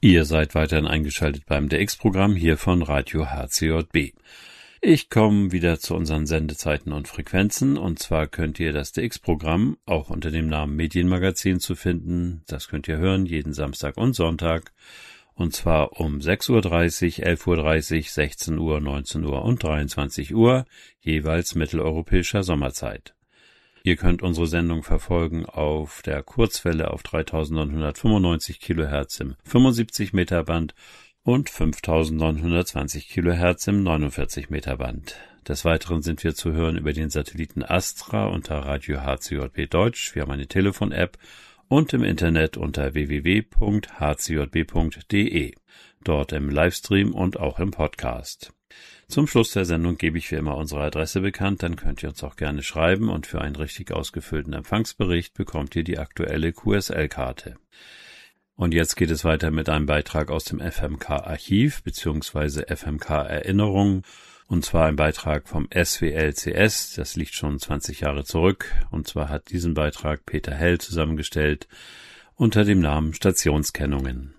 Ihr seid weiterhin eingeschaltet beim DX-Programm hier von Radio HCJB. Ich komme wieder zu unseren Sendezeiten und Frequenzen, und zwar könnt ihr das DX-Programm auch unter dem Namen Medienmagazin zu finden. Das könnt ihr hören jeden Samstag und Sonntag, und zwar um 6.30 Uhr, 11.30 Uhr, 16 Uhr, 19 Uhr und 23 Uhr, jeweils mitteleuropäischer Sommerzeit. Ihr könnt unsere Sendung verfolgen auf der Kurzwelle auf 3995 kHz im 75 Meter Band und 5920 kHz im 49 Meter Band. Des Weiteren sind wir zu hören über den Satelliten Astra unter Radio HCJB Deutsch. Wir haben eine Telefon-App und im Internet unter www.hcjb.de. Dort im Livestream und auch im Podcast. Zum Schluss der Sendung gebe ich wie immer unsere Adresse bekannt, dann könnt ihr uns auch gerne schreiben, und für einen richtig ausgefüllten Empfangsbericht bekommt ihr die aktuelle QSL-Karte. Und jetzt geht es weiter mit einem Beitrag aus dem FMK-Archiv bzw. FMK-Erinnerungen, und zwar ein Beitrag vom SWLCS, das liegt schon 20 Jahre zurück, und zwar hat diesen Beitrag Peter Hell zusammengestellt unter dem Namen Stationskennungen.